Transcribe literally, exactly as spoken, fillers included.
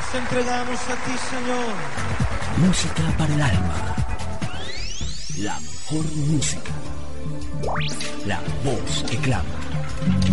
Nos entregamos a ti, Señor. Música para el alma. La mejor música. La voz que clama.